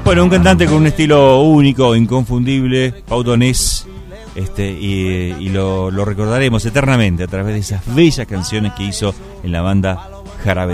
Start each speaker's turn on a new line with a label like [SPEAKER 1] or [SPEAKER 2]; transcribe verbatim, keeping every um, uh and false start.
[SPEAKER 1] Bueno, un cantante con un estilo único, inconfundible, Pau Donés, este, y, y lo, lo recordaremos eternamente a través de esas bellas canciones que hizo en la banda Jarabe.